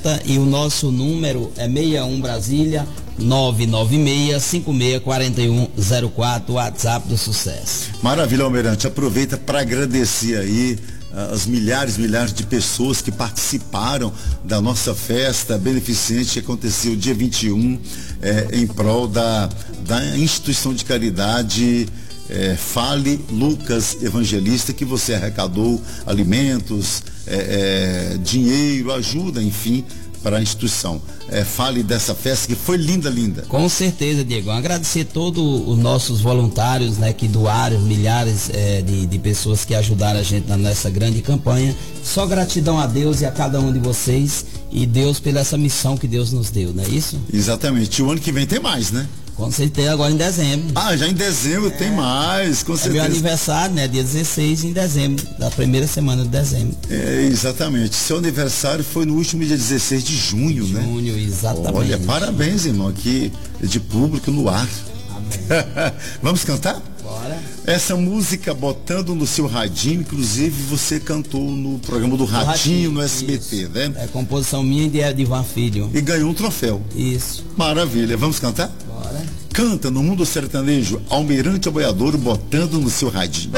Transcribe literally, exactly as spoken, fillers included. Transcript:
oitenta e o nosso número é sessenta e um Brasília, nove nove seis, cinco seis quatro um zero quatro, WhatsApp do Sucesso. Maravilha, Almirante. Aproveita para agradecer aí as milhares e milhares de pessoas que participaram da nossa festa beneficente que aconteceu dia vinte e um, é, em prol da, da instituição de caridade é, Fale Lucas Evangelista, que você arrecadou alimentos, é, é, dinheiro, ajuda, enfim, para a instituição. É, fale dessa festa que foi linda, linda. Com certeza, Diego. Agradecer todos os nossos voluntários, né, que doaram, milhares é, de, de pessoas que ajudaram a gente nessa grande campanha. Só gratidão a Deus e a cada um de vocês e Deus pela essa missão que Deus nos deu, não é isso? Exatamente. O ano que vem tem mais, né? Com certeza, agora em dezembro. Ah, já em dezembro é, tem mais, com certeza. É meu aniversário, né? Dia dezesseis em dezembro, da primeira semana de dezembro. É, exatamente. Seu aniversário foi no último dia dezesseis de junho, né? Junho, exatamente. Olha, parabéns, irmão, aqui de público no ar. Amém. Vamos cantar? Bora. Essa música, Botando no Seu Radinho, inclusive você cantou no programa do Radinho, Radinho no S B T, isso, né? É composição minha e de Edivan Filho. E ganhou um troféu. Isso. Maravilha. Vamos cantar? Bora. Canta no mundo sertanejo, Almirante Aboiadouro, Botando no Seu Radinho.